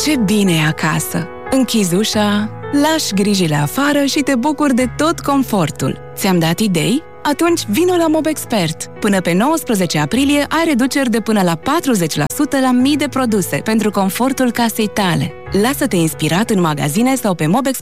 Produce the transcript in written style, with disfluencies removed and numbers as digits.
Ce bine e acasă! Închizi ușa, lași grijile afară și te bucuri de tot confortul. Ți-am dat idei? Atunci vino la Mobexpert. Până pe 19 aprilie ai reduceri de până la 40% la mii de produse pentru confortul casei tale. Lasă-te inspirat în magazine sau pe Mobexpert.